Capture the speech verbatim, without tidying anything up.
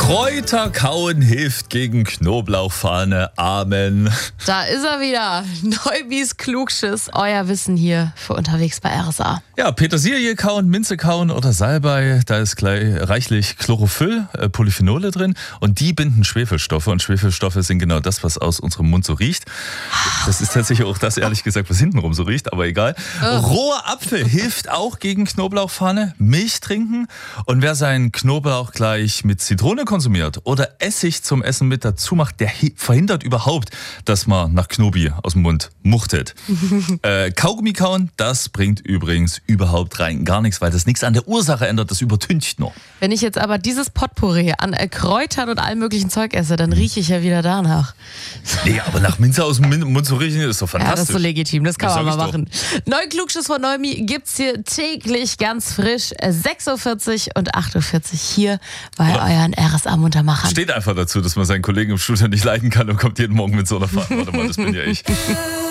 Kräuter kauen hilft gegen Knoblauchfahne. Amen. Da ist er wieder. Neubis Klugschiss. Euer Wissen hier für unterwegs bei R S A. Ja, Petersilie kauen, Minze kauen oder Salbei, da ist gleich reichlich Chlorophyll, äh, Polyphenole drin und die binden Schwefelstoffe und Schwefelstoffe sind genau das, was aus unserem Mund so riecht. Das ist tatsächlich auch das, ehrlich gesagt, was hintenrum so riecht, aber egal. Oh. Roher Apfel hilft auch gegen Knoblauchfahne, Milch trinken und wer seinen Knoblauch gleich mit Zitrone konsumiert oder Essig zum Essen mit dazu macht, der verhindert überhaupt, dass man nach Knobi aus dem Mund muchtet. äh, Kaugummi kauen, das bringt übrigens überhaupt rein gar nichts, weil das nichts an der Ursache ändert, das übertüncht nur. Wenn ich jetzt aber dieses Potpourri an äh, Kräutern und allem möglichen Zeug esse, dann rieche ich ja wieder danach. Nee, aber nach Minze aus dem Mund zu riechen ist doch fantastisch. Ja, das ist so legitim, das kann das man mal machen. Neuen Klugschiss von Neumi gibt's hier täglich ganz frisch, sechs Uhr vierzig und acht Uhr vierzig hier bei oder euren R S A-Muntermachern. Steht einfach dazu, dass man seinen Kollegen im Studio nicht leiden kann und kommt jeden Morgen mit so einer Fahrt. Warte mal, das bin ja ich.